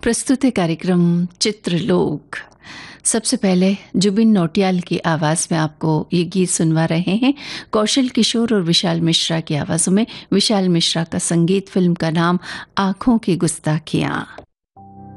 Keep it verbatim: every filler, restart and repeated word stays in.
प्रस्तुत है कार्यक्रम चित्रलोक। सबसे पहले जुबिन नौटियाल की आवाज़ में आपको ये गीत सुनवा रहे हैं कौशल किशोर और विशाल मिश्रा की आवाज़ों में। विशाल मिश्रा का संगीत, फिल्म का नाम आँखों की गुस्ताखियाँ।